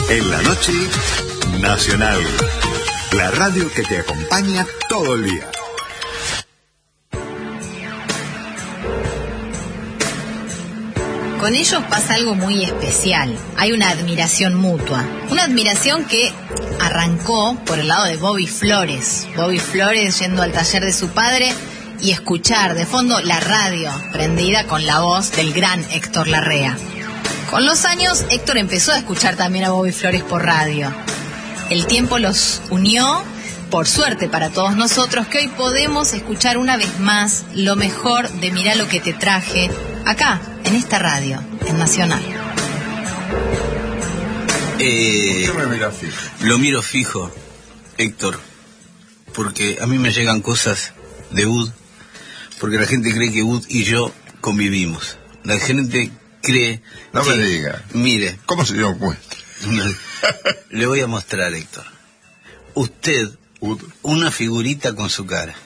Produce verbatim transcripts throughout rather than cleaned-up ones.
En la noche, Nacional. La radio que te acompaña todo el día. Con ellos pasa algo muy especial. Hay una admiración mutua. Una admiración que arrancó por el lado de Bobby Flores. Bobby Flores yendo al taller de su padre y escuchar de fondo la radio prendida con la voz del gran Héctor Larrea. Con los años, Héctor empezó a escuchar también a Bobby Flores por radio. El tiempo los unió, por suerte para todos nosotros, que hoy podemos escuchar una vez más lo mejor de Mirá lo que te traje, acá, en esta radio, en Nacional. Eh, ¿Por qué me miras fijo? Lo miro fijo, Héctor, porque a mí me llegan cosas de U D, porque la gente cree que U D y yo convivimos. La gente cree... No que, me diga. Mire. ¿Cómo se dio cuenta? Le voy a mostrar, Héctor. Usted, U D. una figurita con su cara.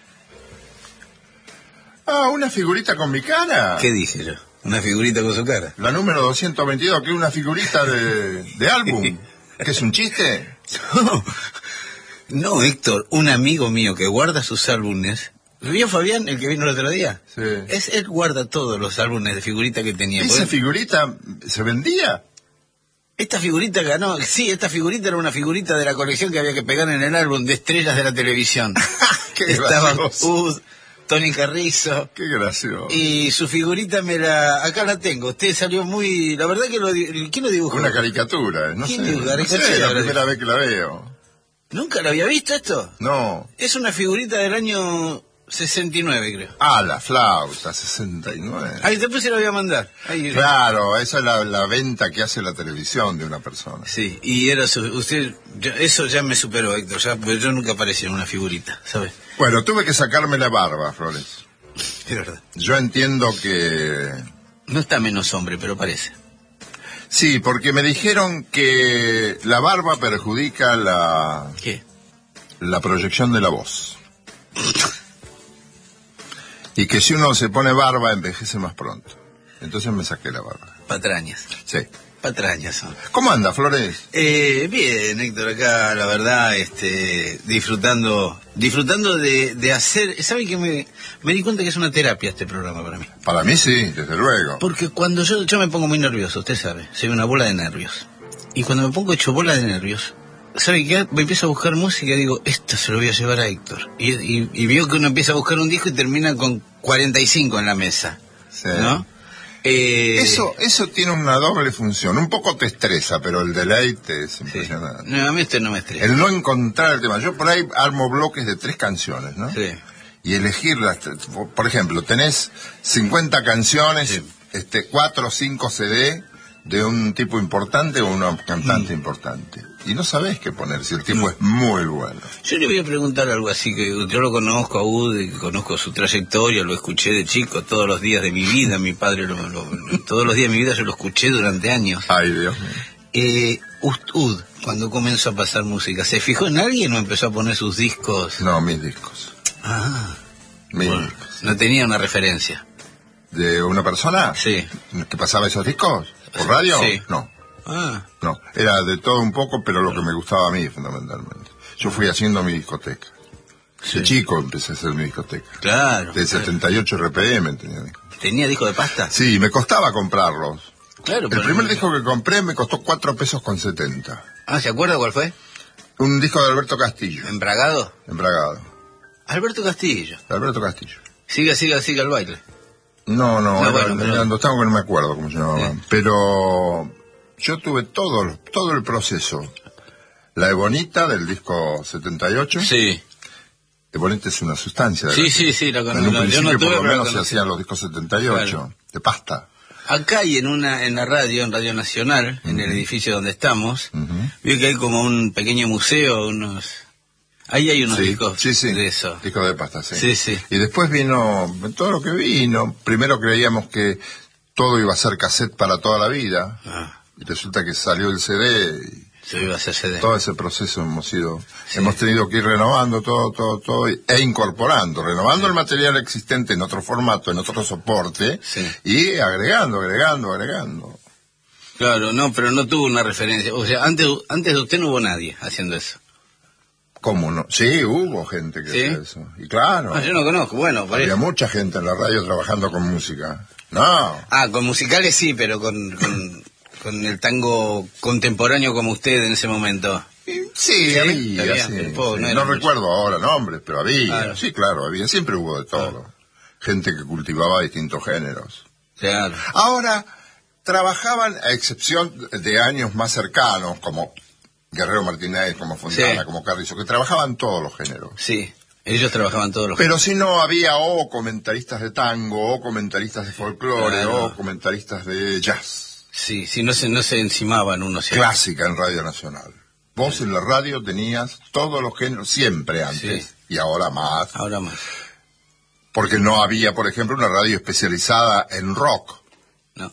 Ah, una figurita con mi cara. ¿Qué dije yo? Una figurita con su cara. La número doscientos veintidós, que es una figurita de, de álbum. ¿Que es un chiste? No, no, Héctor, un amigo mío que guarda sus álbumes. ¿Vio Fabián, el que vino el otro día? Sí. Es, él guarda todos los álbumes de figurita que tenía. ¿Esa ¿Podés? figurita se vendía? Esta figurita ganó, sí, esta figurita era una figurita de la colección que había que pegar en el álbum de estrellas de la televisión. Qué Estaba gracioso. Ud, Tony Carrizo. Qué gracioso. Y su figurita me la... Acá la tengo. Usted salió muy... La verdad que lo... di- ¿Quién lo dibujó? Una caricatura, no sé. ¿Quién dibujó? No sé, Caricatura, la la primera vez que la veo. ¿Nunca lo había visto esto? No. Es una figurita del año sesenta y nueve, creo. Ah, la flauta, sesenta y nueve. Ahí después se lo voy a mandar. Ahí, Claro, esa es la, la venta que hace la televisión de una persona. Sí, y era su, usted, yo- eso ya me superó, Héctor, ya, pero yo nunca aparecí en una figurita, ¿sabes? Bueno, tuve que sacarme la barba, Flores. Es verdad. Yo entiendo que... No está menos hombre, pero parece. Sí, porque me dijeron que la barba perjudica la, ¿Qué? la proyección de la voz. Y que si uno se pone barba, envejece más pronto. Entonces me saqué la barba. Patrañas. Sí. Patrañas son. ¿Cómo anda, Flores? Eh, bien, Héctor, acá, la verdad, este, disfrutando, disfrutando de, de hacer, ¿sabe que me, me di cuenta que es una terapia este programa para mí? Para mí sí, desde luego. Porque cuando yo, yo me pongo muy nervioso, usted sabe, soy una bola de nervios. Y cuando me pongo hecho bola de nervios, ¿sabe qué? Me empiezo a buscar música y digo, esto se lo voy a llevar a Héctor. Y, y, y veo que uno empieza a buscar un disco y termina con cuarenta y cinco en la mesa, Sí. ¿no? Eh, Eso, eso tiene una doble función. Un poco te estresa, pero el deleite es sí. impresionante. No, a mí usted no me estresa. El no encontrar el tema. Yo por ahí armo bloques de tres canciones, ¿no? Sí. Y elegir las tres. Por ejemplo, tenés cincuenta canciones, Sí. este, cuatro o cinco C D de un tipo importante o una cantante Mm. importante. Y no sabés qué poner, si el tipo es muy bueno. Yo le voy a preguntar algo así, que yo lo conozco a Ud, conozco su trayectoria, lo escuché de chico todos los días de mi vida, mi padre, lo, lo- lo- todos los días de mi vida yo lo escuché durante años. Ay, Dios mío. Eh, Ud, cuando comenzó a pasar música, ¿se fijó en alguien o empezó a poner sus discos? No, mis discos. Ah, Mis bueno, discos. no tenía una referencia. ¿De una persona? Sí. ¿Que pasaba esos discos? ¿Por radio? Sí. No. Ah, No, era de todo un poco, pero lo que me gustaba a mí, fundamentalmente. Yo fui haciendo mi discoteca. sí. De chico empecé a hacer mi discoteca. Claro. De setenta y ocho R P M tenía. ¿Tenía disco de pasta? Sí, me costaba comprarlos. Claro. El pero- primer disco que compré me costó cuatro pesos con setenta. Ah, ¿se acuerda cuál fue? Un disco de Alberto Castillo, ¿Embragado? embragado. Alberto Castillo. De Alberto Castillo. Siga, siga, siga el baile. No, no, No, era, bueno, pero- era Dostavo, que no me acuerdo cómo se llamaba. Sí. Pero yo tuve todo, todo el proceso. La Ebonita del disco setenta y ocho. Sí. Ebonita es una sustancia. Sí, ¿verdad? sí, sí, la En conozco. un Yo principio no tuve, por lo pero la menos se conocí. hacían los discos setenta y ocho, Claro. de pasta. Acá y en una en la radio, en Radio Nacional, en el edificio donde estamos, Ujú. veo que hay como un pequeño museo, unos... Ahí hay unos Sí, discos sí, sí. de eso. Discos de pasta, sí. Sí, sí. Y después vino todo lo que vino. Primero creíamos que todo iba a ser cassette para toda la vida. Ah, Y resulta que salió el C D y se iba a hacer C D. todo ese proceso hemos ido, Sí. hemos tenido que ir renovando todo, todo, todo e incorporando, renovando el material existente en otro formato, en otro soporte Sí. y agregando, agregando, agregando. Claro, no, pero no tuvo una referencia. O sea, antes, antes de usted no hubo nadie haciendo eso. ¿Cómo no? Sí, hubo gente que ¿Sí? hacía eso. Y claro. Ah, yo no conozco, bueno, por Había eso. mucha gente en la radio trabajando con música. No. Ah, con musicales sí, pero con, con, con el tango contemporáneo como usted en ese momento. Sí, Sí, había, había, sí, pero sí. poco, no No, era mucho. recuerdo ahora nombres, pero había. Claro. Sí, claro, había. Siempre hubo de todo. Claro. Gente que cultivaba distintos géneros. Claro. Ahora, trabajaban, a excepción de años más cercanos, como Guerrero Martínez, como Fontana, Sí. como Carrizo, que trabajaban todos los géneros. Sí, ellos trabajaban todos los... Pero si no, había o comentaristas de tango, o comentaristas de folclore, Claro. o comentaristas de jazz. Sí, sí, no se, no se encimaban unos y otros. Clásica en Radio Nacional. Vos en la radio tenías todos los géneros, siempre antes, Sí. y ahora más. Ahora más. Porque no había, por ejemplo, una radio especializada en rock. No,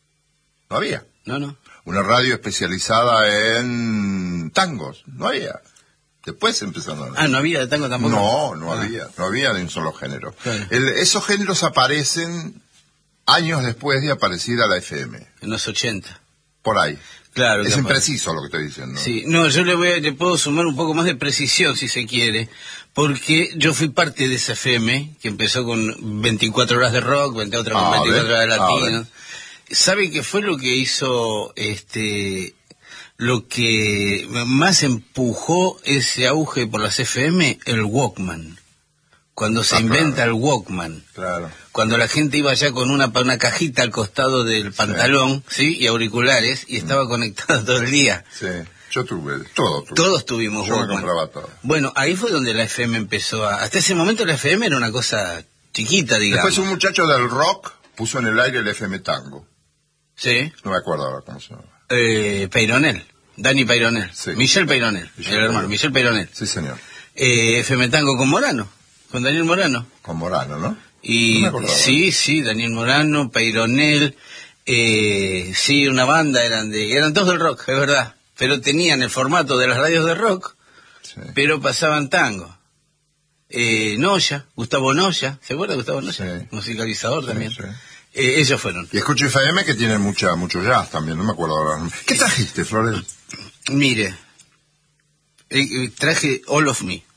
No había. no, no. Una radio especializada en tangos. No había. Después empezaron a... Ah, ¿no había de tango tampoco? No, no Ah. había. No había de un solo género. Claro. El- esos géneros aparecen años después de aparecida la F M. En los ochenta. Por ahí. Claro. Es capaz. impreciso lo que estoy diciendo. Sí, no, yo le, voy a- le puedo sumar un poco más de precisión, si se quiere, porque yo fui parte de esa F M, que empezó con veinticuatro horas de rock, otra con A veinticuatro ver, horas de a latino. ¿Sabe qué fue lo que hizo, este, lo que más empujó ese auge por las F M? El Walkman. Cuando se Ah, inventa claro. el Walkman. Claro. Cuando la gente iba ya con una, una cajita al costado del pantalón, ¿sí? Y auriculares, y estaba conectada todo el día. Sí. Yo tuve. Todo tuve. Todos tuvimos Yo me Walkman. compraba todo. Bueno, ahí fue donde la F M empezó a... Hasta ese momento la F M era una cosa chiquita, digamos. Después un muchacho del rock puso en el aire el F M Tango. Sí. No me acuerdo ahora cómo se llama. Eh, Peyronel. Dani Peyronel. Sí. Michel Peyronel. Michel el hermano, Peyronel. Michel Peyronel. Sí, señor. Eh, F M Tango con Morano. Con Daniel Morano. Con Morano, ¿no? Y No me acordaba. sí, sí, Daniel Morano, Peyronel, eh, sí, una banda eran de, eran todos del rock, es verdad, pero tenían el formato de las radios de rock, Sí. pero pasaban tango. Eh, Noya, Gustavo Noya, ¿se acuerda de Gustavo Noya? Sí. Musicalizador Sí, también. sí. Eh, ellos fueron. Y escucho F M que tiene mucha, mucho jazz también, no me acuerdo ahora. ¿Qué trajiste, Flores? Mire, eh, eh, traje All of Me,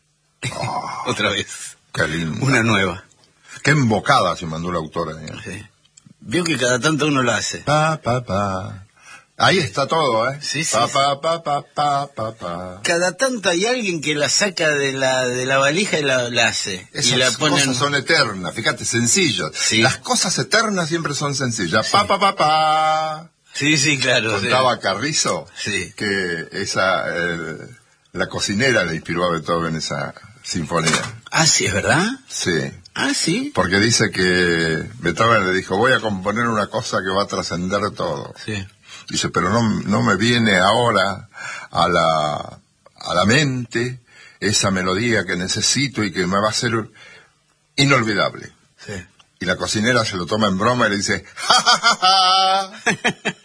Oh, otra vez, qué lindo. una nueva. Qué embocada se mandó la autora. ¿eh? Sí. Vio que cada tanto uno lo hace. Pa, pa, pa. Ahí está todo, ¿eh? Sí, sí, Pa, sí. pa, pa, pa, pa, pa, pa. Cada tanto hay alguien que la saca de la de la valija y la, la hace. Esas y la ponen... cosas son eternas, fíjate, sencillas. Sí. Las cosas eternas siempre son sencillas. Pa, pa, pa, pa. Sí, sí, claro. sí. Contaba Carrizo Sí. que esa eh, la cocinera le inspiró a Beethoven esa sinfonía. Ah, sí, ¿es verdad? Sí. Ah, sí. Porque dice que Beethoven le dijo, voy a componer una cosa que va a trascender todo. Sí. Dice, pero no, no me viene ahora a la, a la mente esa melodía que necesito y que me va a ser inolvidable. Sí. Y la cocinera se lo toma en broma y le dice, ¡ja, ja, ja, ja!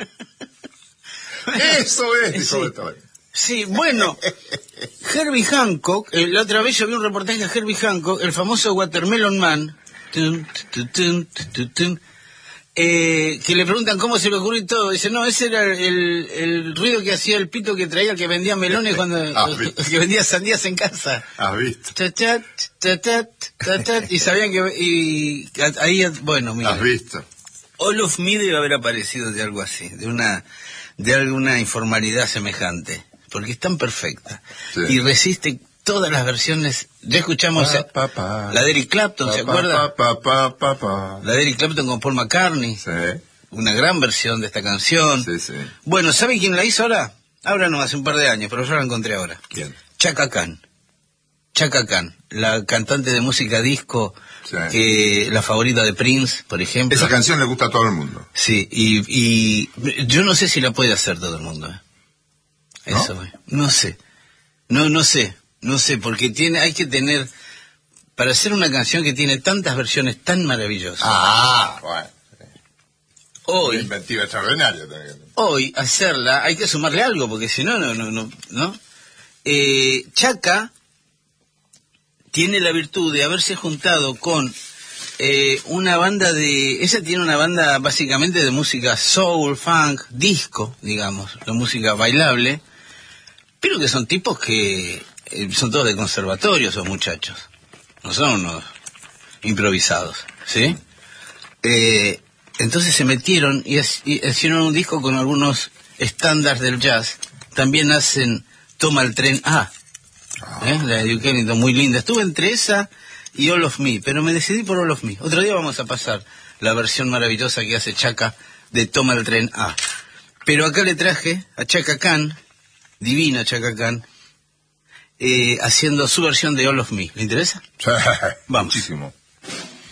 Eso es, dijo Sí. Beethoven. Sí, bueno, Herbie Hancock, eh, la otra vez yo vi un reportaje de Herbie Hancock, el famoso Watermelon Man, tun, tun, tun, tun, tun, eh, que le preguntan cómo se le ocurrió y todo. Dice, no, ese era el, el ruido que hacía el pito que traía el que vendía melones cuando... Ah, el que vendía sandías en casa. ¿Has visto? Ta, ta, ta, ta, ta, ta, y sabían que... Y ahí, bueno, mira. ¿Has visto? All of Me debe haber aparecido de algo así, de una de alguna informalidad semejante, porque es tan perfecta Sí. y resiste todas las versiones. Ya escuchamos Pa, pa, pa. la de Eric Clapton, ¿se Pa, acuerda? Pa, pa, pa, pa, pa. La de Eric Clapton con Paul McCartney, Sí, una gran versión de esta canción. sí, sí. Bueno, ¿sabe quién la hizo ahora? Ahora no, hace un par de años, pero yo la encontré ahora. ¿Quién? Chaka Khan. Chaka Khan, la cantante de música disco, Sí. que la favorita de Prince, por ejemplo. Esa canción le gusta a todo el mundo. Sí, y, y yo no sé si la puede hacer todo el mundo. ¿eh? ¿No? Eso, eh. no sé. No, no sé, no sé, porque tiene, hay que tener, para hacer una canción que tiene tantas versiones tan maravillosas, Ah, bueno. hoy, Inventiva extraordinaria también. hoy hacerla, hay que sumarle algo, porque si no, no, no, no, ¿no? Eh, Chaka tiene la virtud de haberse juntado con eh, una banda de... Ella tiene una banda básicamente de música soul, funk, disco, digamos, de música bailable, pero que son tipos que eh, son todos de conservatorio, esos muchachos. No son unos improvisados, ¿sí? Eh, entonces se metieron y, y hicieron un disco con algunos estándares del jazz. También hacen Toma el Tren A, ¿eh? La de Duke Ellington, muy linda. Estuve entre esa y All of Me, pero me decidí por All of Me. Otro día vamos a pasar la versión maravillosa que hace Chaka de Toma el Tren A. Pero acá le traje a Chaka Khan, divina Chaka Khan, eh, haciendo su versión de All of Me. ¿Le interesa? Sí, vamos. Muchísimo.